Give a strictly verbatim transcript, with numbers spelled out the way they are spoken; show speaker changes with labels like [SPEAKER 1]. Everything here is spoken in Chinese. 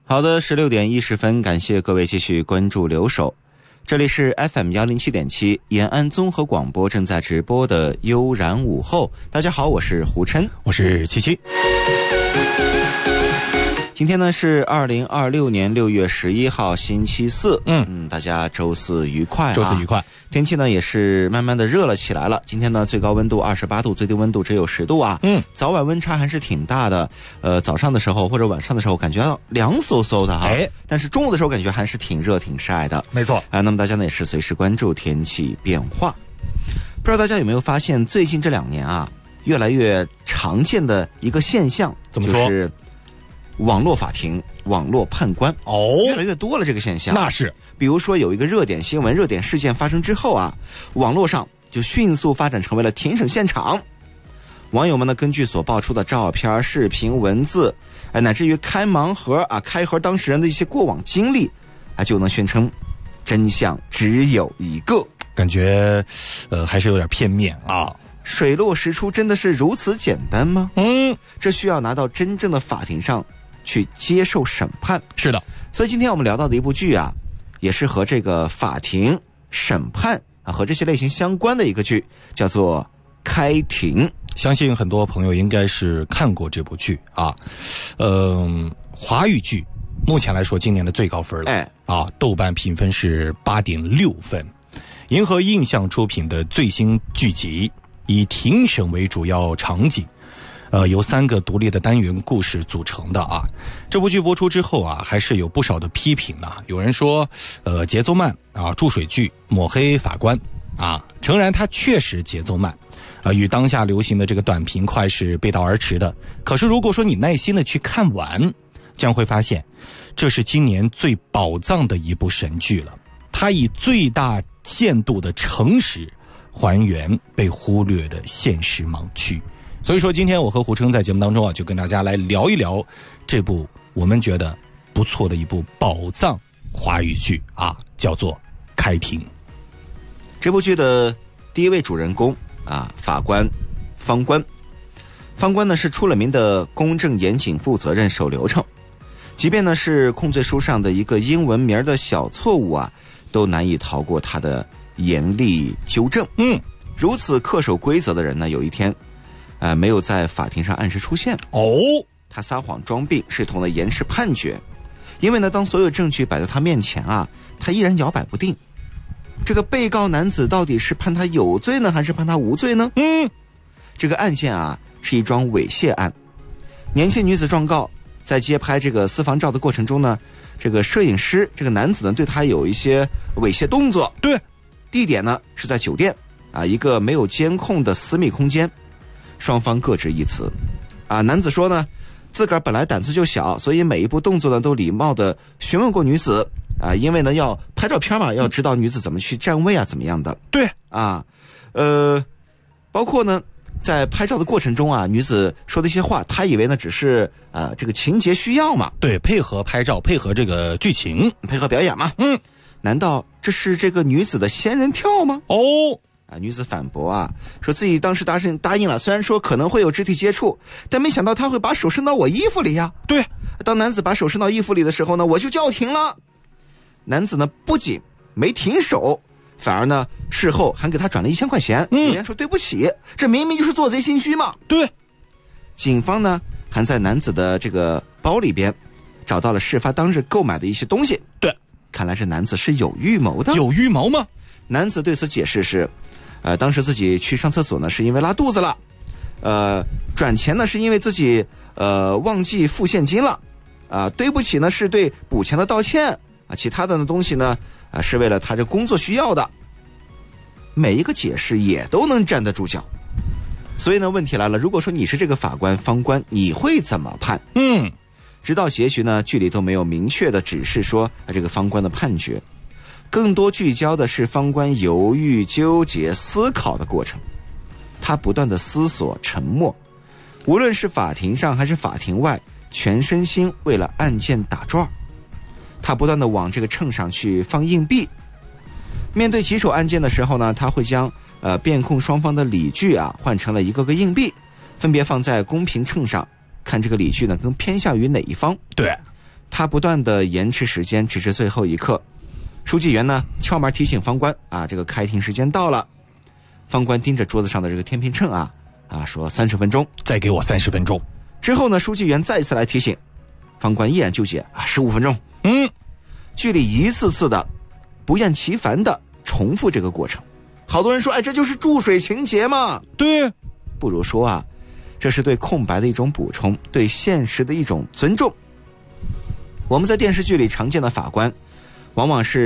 [SPEAKER 1] 好的，十六点一十分，感谢各位继续关注留守。这里是 F M 一零七点七 延安综合广播正在直播的悠然午后。大家好，我是胡琛，
[SPEAKER 2] 我是七七。
[SPEAKER 1] 今天呢是二零二六年六月十一号星期四，
[SPEAKER 2] 嗯
[SPEAKER 1] 嗯，大家周四愉快、啊，
[SPEAKER 2] 周四愉快。
[SPEAKER 1] 天气呢也是慢慢的热了起来了。今天呢最高温度二十八度，最低温度只有十度啊，
[SPEAKER 2] 嗯，
[SPEAKER 1] 早晚温差还是挺大的。呃，早上的时候或者晚上的时候感觉到凉飕飕的哈，
[SPEAKER 2] 哎，
[SPEAKER 1] 但是中午的时候感觉还是挺热挺晒的，
[SPEAKER 2] 没错
[SPEAKER 1] 啊。那么大家呢也是随时关注天气变化。不知道大家有没有发现，最近这两年啊，越来越常见的一个现象，
[SPEAKER 2] 怎么说？
[SPEAKER 1] 就是网络法庭、网络判官
[SPEAKER 2] 哦，
[SPEAKER 1] 越来越多了这个现象。
[SPEAKER 2] 那是，
[SPEAKER 1] 比如说有一个热点新闻、热点事件发生之后啊，网络上就迅速发展成为了庭审现场。网友们呢，根据所爆出的照片、视频、文字，哎，乃至于开盲盒啊、开盒当事人的一些过往经历，啊，就能宣称真相只有一个。
[SPEAKER 2] 感觉，呃，还是有点片面啊。
[SPEAKER 1] 水落石出真的是如此简单吗？
[SPEAKER 2] 嗯，
[SPEAKER 1] 这需要拿到真正的法庭上去接受审判。
[SPEAKER 2] 是的，
[SPEAKER 1] 所以今天我们聊到的一部剧啊，也是和这个法庭审判啊和这些类型相关的一个剧，叫做《开庭》。
[SPEAKER 2] 相信很多朋友应该是看过这部剧啊。嗯、呃，华语剧目前来说今年的最高分了，
[SPEAKER 1] 哎
[SPEAKER 2] 啊，豆瓣评分是八点六分。银河印象出品的最新剧集，以庭审为主要场景，呃，由三个独立的单元故事组成的啊。这部剧播出之后啊，还是有不少的批评呢、啊。有人说，呃，节奏慢啊，注水剧，抹黑法官啊。诚然，它确实节奏慢，啊，与当下流行的这个短平快是背道而驰的。可是，如果说你耐心的去看完，将会发现，这是今年最宝藏的一部神剧了。它以最大限度的诚实还原被忽略的现实盲区。所以说今天我和胡琛在节目当中啊，就跟大家来聊一聊这部我们觉得不错的一部宝藏华语剧啊，叫做《开庭》。
[SPEAKER 1] 这部剧的第一位主人公啊，法官方官。方官呢是出了名的公正严谨、负责任、守流程，即便呢是控罪书上的一个英文名的小错误啊，都难以逃过他的严厉纠正。
[SPEAKER 2] 嗯，
[SPEAKER 1] 如此恪守规则的人呢，有一天，呃，没有在法庭上按时出现。
[SPEAKER 2] 哦，
[SPEAKER 1] 他撒谎装病，试图呢延迟判决。因为呢，当所有证据摆在他面前啊，他依然摇摆不定。这个被告男子到底是判他有罪呢，还是判他无罪呢？
[SPEAKER 2] 嗯，
[SPEAKER 1] 这个案件啊，是一桩猥亵案。年轻女子状告，在接拍这个私房照的过程中呢，这个摄影师这个男子呢对他有一些猥亵动作。
[SPEAKER 2] 对，
[SPEAKER 1] 地点呢是在酒店啊，一个没有监控的私密空间。双方各执一词啊。男子说呢，自个儿本来胆子就小，所以每一步动作呢都礼貌的询问过女子啊，因为呢要拍照片嘛，要知道女子怎么去站位啊，怎么样的。
[SPEAKER 2] 对
[SPEAKER 1] 啊，呃，包括呢在拍照的过程中啊，女子说的一些话，他以为呢只是啊、呃、这个情节需要嘛，
[SPEAKER 2] 对，配合拍照，配合这个剧情，
[SPEAKER 1] 配合表演嘛。
[SPEAKER 2] 嗯，
[SPEAKER 1] 难道这是这个女子的仙人跳吗？
[SPEAKER 2] 哦，
[SPEAKER 1] 啊，女子反驳啊，说自己当时答应答应了，虽然说可能会有肢体接触，但没想到他会把手伸到我衣服里呀、啊。
[SPEAKER 2] 对，
[SPEAKER 1] 当男子把手伸到衣服里的时候呢，我就叫停了。男子呢不仅没停手，反而呢事后还给他转了一千块钱，
[SPEAKER 2] 嗯，
[SPEAKER 1] 留言说对不起，这明明就是做贼心虚嘛。
[SPEAKER 2] 对，
[SPEAKER 1] 警方呢还在男子的这个包里边找到了事发当日购买的一些东西。
[SPEAKER 2] 对，
[SPEAKER 1] 看来这男子是有预谋的。
[SPEAKER 2] 有预谋吗？
[SPEAKER 1] 男子对此解释是，呃，当时自己去上厕所呢，是因为拉肚子了，呃，转钱呢是因为自己呃忘记付现金了，啊、呃，对不起呢是对补钱的道歉啊，其他的呢东西呢啊、呃、是为了他这工作需要的，每一个解释也都能站得住脚。所以呢，问题来了，如果说你是这个法官方官，你会怎么判？
[SPEAKER 2] 嗯，
[SPEAKER 1] 直到结局呢，剧里都没有明确的指示说啊这个方官的判决。更多聚焦的是方官犹豫、纠结、思考的过程。他不断的思索、沉默，无论是法庭上还是法庭外，全身心为了案件打转。他不断的往这个秤上去放硬币。面对棘手案件的时候呢，他会将呃辩控双方的理据啊换成了一个个硬币，分别放在公平秤上，看这个理据呢更偏向于哪一方。
[SPEAKER 2] 对，
[SPEAKER 1] 他不断的延迟时间，直至最后一刻。书记员呢敲门提醒方官啊，这个开庭时间到了。方官盯着桌子上的这个天平秤啊啊，说三十分钟，
[SPEAKER 2] 再给我三十分钟。
[SPEAKER 1] 之后呢，书记员再次来提醒，方官依然纠结啊，十五分钟。
[SPEAKER 2] 嗯，
[SPEAKER 1] 剧里一次次的不厌其烦的重复这个过程。好多人说，哎，这就是注水情节嘛。
[SPEAKER 2] 对，
[SPEAKER 1] 不如说啊，这是对空白的一种补充，对现实的一种尊重。我们在电视剧里常见的法官，往往是